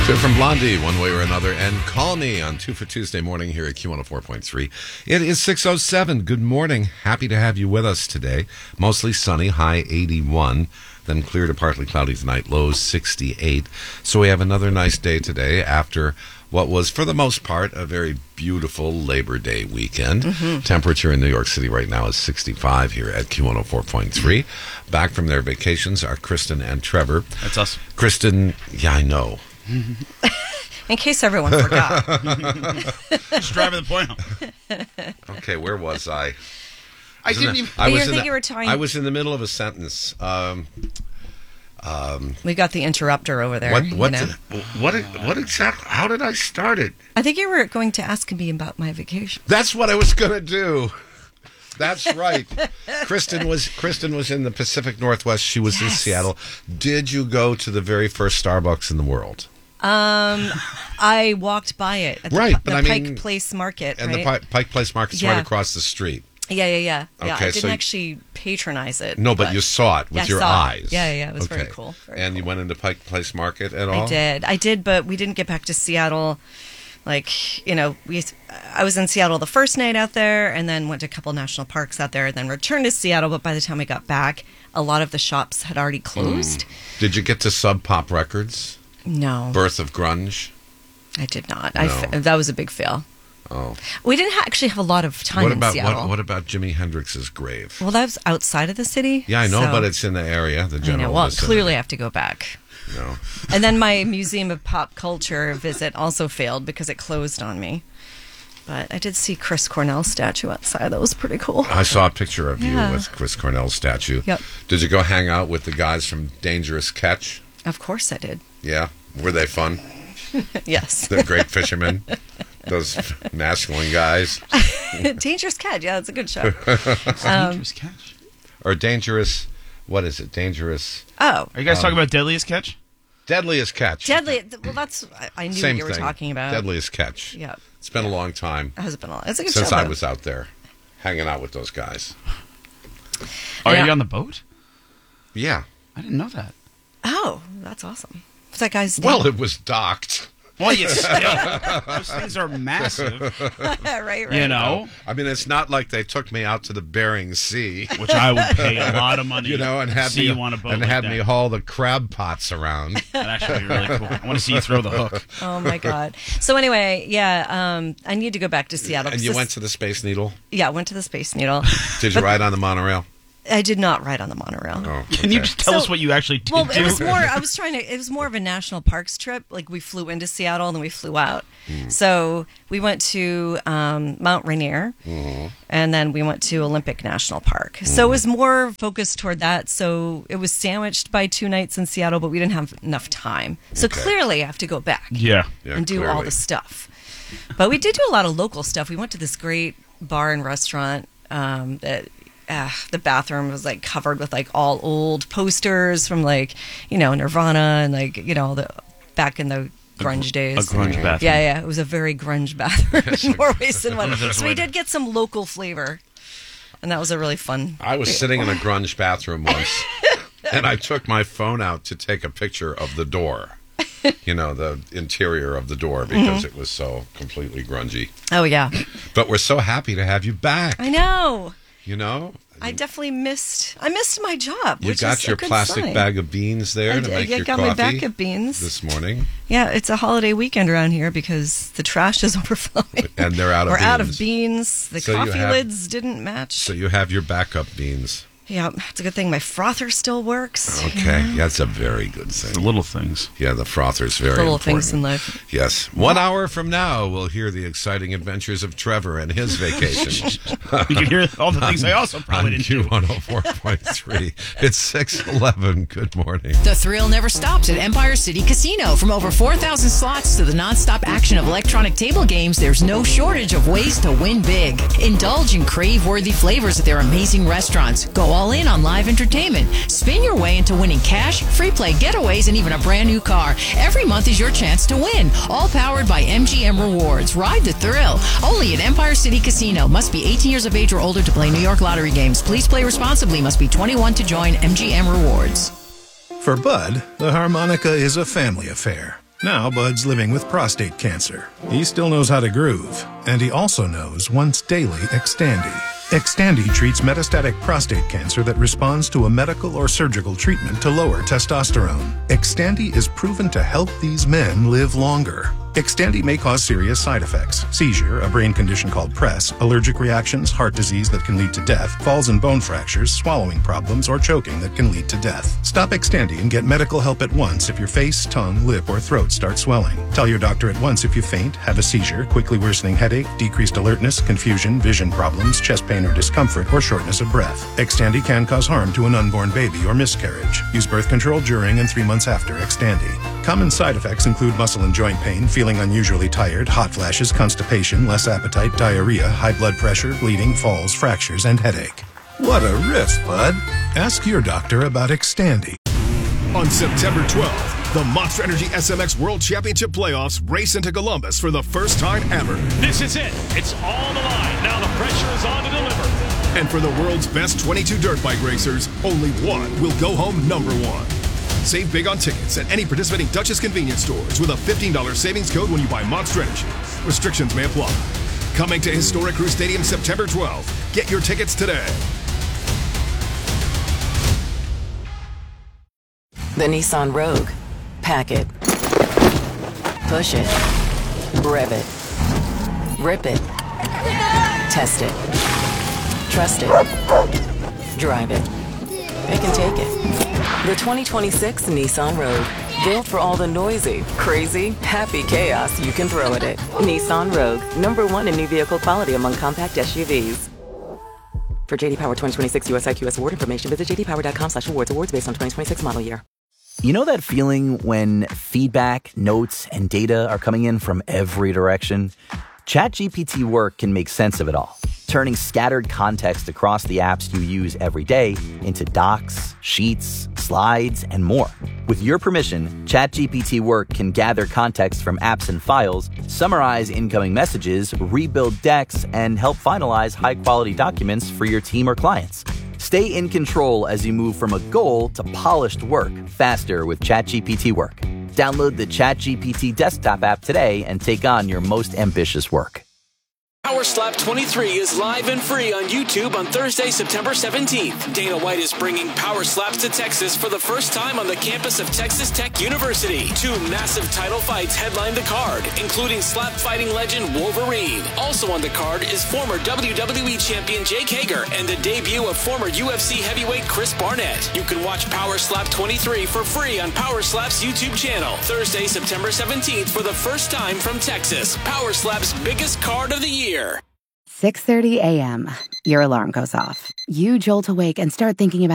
So from Blondie, one way or another, and Call Me on 2 for Tuesday morning here at Q104.3. It is 6:07. Good morning. Happy to have you with us today. Mostly sunny, high 81. Then clear to partly cloudy tonight, lows 68. So we have another nice day today after what was, for the most part, a very beautiful Labor Day weekend. Temperature in New York City right now is 65 here at Q104.3. Back from their vacations are Kristen and Trevor. That's us. Kristen, yeah, I know. In case everyone forgot. Just driving the point home. Okay, where was I? I didn't even... I was in the middle of a sentence. We got the interrupter over there. What exactly? How did I start it? I think you were going to ask me about my vacation. That's what I was going to do. That's right. Kristen was in the Pacific Northwest. She was in Seattle. Did you go to the very first Starbucks in the world? I walked by it at the Pike Place Market. And right? the Pike Place Market's right across the street. Yeah. Okay, I didn't actually patronize it. No, but you saw it with your eyes. Yeah. It was very cool. You went into Pike Place Market at all? I did, but we didn't get back to Seattle. Like, you know, I was in Seattle the first night out there and then went to a couple national parks out there and then returned to Seattle. But by the time I got back, a lot of the shops had already closed. Did you get to Sub Pop Records? No. Birth of Grunge? I did not. No. That was a big fail. Oh. We didn't actually have a lot of time in Seattle. What about Jimi Hendrix's grave? Well, that was outside of the city. Yeah, I know, but it's in the area, the general vicinity. Clearly I have to go back. No. And then my Museum of Pop Culture visit also failed because it closed on me. But I did see Chris Cornell's statue outside. That was pretty cool. I saw a picture of you with Chris Cornell's statue. Yep. Did you go hang out with the guys from Dangerous Catch? Of course I did. Yeah. Were they fun? Yes. They're great fishermen. Those masculine guys. Dangerous Catch. Yeah, it's a good show. Dangerous Catch? Or Dangerous... What is it? Dangerous... Oh. Are you guys talking about Deadliest Catch? Deadliest Catch. Well, that's... I knew what you were talking about. Deadliest Catch. Yeah. It's been a long time. It has been a long... It's a good show, since I was out there hanging out with those guys. Are you on the boat? Yeah. I didn't know that. Oh, that's awesome. What's that guy's name? Well, it was docked. Well, you still... Those things are massive. right. You know? I mean, it's not like they took me out to the Bering Sea. Which I would pay a lot of money and had me on a boat me haul the crab pots around. That'd actually be really cool. I want to see you throw the hook. Oh, my God. So anyway, I need to go back to Seattle. And you went to the Space Needle? Yeah, I went to the Space Needle. Did you ride on the monorail? I did not ride on the monorail. Oh, okay. Can you just tell us what you actually did do? It was more. It was more of a national parks trip. Like we flew into Seattle and then we flew out. So we went to Mount Rainier, and then we went to Olympic National Park. So it was more focused toward that. So it was sandwiched by 2 nights in Seattle, but we didn't have enough time. So clearly, I have to go back. And do all the stuff. But we did do a lot of local stuff. We went to this great bar and restaurant that. The bathroom was like covered with like all old posters from like, Nirvana and like, the back in the grunge days. A grunge bathroom. Yeah. It was a very grunge bathroom in more ways than one. So we did get some local flavor. And that was a really fun. I was sitting in a grunge bathroom once and I took my phone out to take a picture of the door. The interior of the door because it was so completely grungy. Oh, yeah. But we're so happy to have you back. I know. I definitely missed my job. You got your plastic bag of beans there to make your coffee. I got my bag of beans this morning. Yeah, it's a holiday weekend around here because the trash is overflowing. And they're out of beans. We're out of beans. The coffee lids didn't match. So you have your backup beans. Yeah, it's a good thing my frother still works. Okay, that's a very good thing. The little things. Yeah, the frother's very little important. Things in life. Yes. 1 hour from now, we'll hear the exciting adventures of Trevor and his vacation. You can hear all the things I also probably didn't do. Q104.3. It's 6:11. Good morning. The thrill never stops at Empire City Casino. From over 4,000 slots to the nonstop action of electronic table games, there's no shortage of ways to win big. Indulge in crave-worthy flavors at their amazing restaurants. Go all in on live entertainment. Spin your way into winning cash, free play getaways, and even a brand new car. Every month is your chance to win. All powered by MGM Rewards. Ride the thrill. Only at Empire City Casino. Must be 18 years of age or older to play New York Lottery games. Please play responsibly. Must be 21 to join MGM Rewards. For Bud, the harmonica is a family affair. Now Bud's living with prostate cancer. He still knows how to groove, and he also knows once daily Xtandi. Xtandi treats metastatic prostate cancer that responds to a medical or surgical treatment to lower testosterone. Xtandi is proven to help these men live longer. Xtandi may cause serious side effects: seizure, a brain condition called PRESS, allergic reactions, heart disease that can lead to death, falls and bone fractures, swallowing problems, or choking that can lead to death. Stop Xtandi and get medical help at once if your face, tongue, lip, or throat start swelling. Tell your doctor at once if you faint, have a seizure, quickly worsening headache, decreased alertness, confusion, vision problems, chest pain or discomfort, or shortness of breath. Xtandi can cause harm to an unborn baby or miscarriage. Use birth control during and 3 months after Xtandi. Common side effects include muscle and joint pain, feeling unusually tired, hot flashes, constipation, less appetite, diarrhea, high blood pressure, bleeding, falls, fractures, and headache. What a riff, Bud. Ask your doctor about Xtandi. On September 12th, the Monster Energy SMX World Championship Playoffs race into Columbus for the first time ever. This is it. It's all on the line. Now the pressure is on to deliver. And for the world's best 22 dirt bike racers, only one will go home number one. Save big on tickets at any participating Dutchess convenience stores with a $15 savings code when you buy Monster Energy. Restrictions may apply. Coming to Historic Crew Stadium September 12th. Get your tickets today. The Nissan Rogue. Pack it. Push it. Rev it. Rip it. Test it. Trust it. Drive it. It can take it. The 2026 Nissan Rogue. Built for all the noisy, crazy, happy chaos you can throw at it. Nissan Rogue. #1 in new vehicle quality among compact SUVs. For JD Power 2026 US IQS award information, visit jdpower.com/awards. Awards based on 2026 model year. You know that feeling when feedback, notes, and data are coming in from every direction? ChatGPT Work can make sense of it all, turning scattered context across the apps you use every day into docs, sheets, slides, and more. With your permission, ChatGPT Work can gather context from apps and files, summarize incoming messages, rebuild decks, and help finalize high-quality documents for your team or clients. Stay in control as you move from a goal to polished work faster with ChatGPT Work. Download the ChatGPT desktop app today and take on your most ambitious work. Power Slap 23 is live and free on YouTube on Thursday, September 17th. Dana White is bringing Power Slaps to Texas for the first time on the campus of Texas Tech University. 2 massive title fights headline the card, including slap fighting legend Wolverine. Also on the card is former WWE champion Jake Hager and the debut of former UFC heavyweight Chris Barnett. You can watch Power Slap 23 for free on Power Slap's YouTube channel. Thursday, September 17th for the first time from Texas. Power Slap's biggest card of the year. 6:30 a.m. Your alarm goes off. You jolt awake and start thinking about